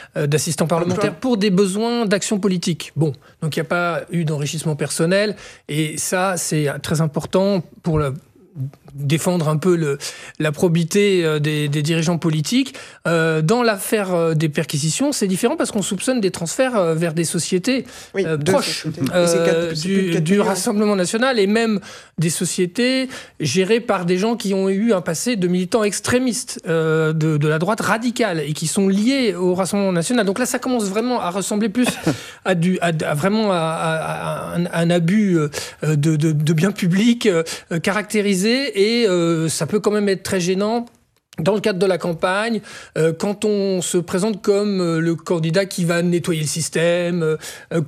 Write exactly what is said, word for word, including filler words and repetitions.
euh, d'assistants parlementaires pour des besoins d'action politique. Bon, donc il n'y a pas eu d'enrichissement personnel, et ça, c'est très important pour la... défendre un peu le, la probité des, des dirigeants politiques. Euh, dans l'affaire des perquisitions, c'est différent parce qu'on soupçonne des transferts vers des sociétés oui, euh, proches euh, quatre, du, du Rassemblement national, et même des sociétés gérées par des gens qui ont eu un passé de militants extrémistes euh, de, de la droite radicale et qui sont liés au Rassemblement national. Donc là, ça commence vraiment à ressembler plus à, du, à, à vraiment à, à, à un, un abus de, de, de biens publics euh, caractérisé. Et euh, ça peut quand même être très gênant dans le cadre de la campagne, euh, quand on se présente comme euh, le candidat qui va nettoyer le système, euh,